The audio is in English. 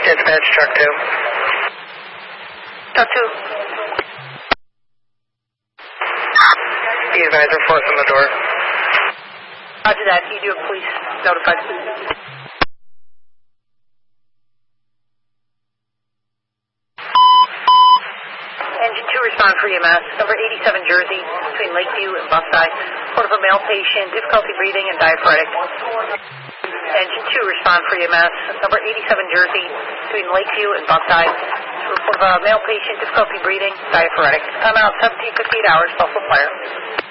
Dispatch, truck 2. Truck 2. Be advised, we're forcing the door. Roger that. You do have police notified. Engine 2, respond for EMS. Number 87 Jersey, between Lakeview and Buckeye. Report of a male patient, difficulty breathing and diaphoretic. Engine 2, respond for EMS. Number 87 Jersey, between Lakeview and Buckeye. Report of a male patient, difficulty breathing, diaphoretic. Time out 17:58 hours, Buffalo Fire.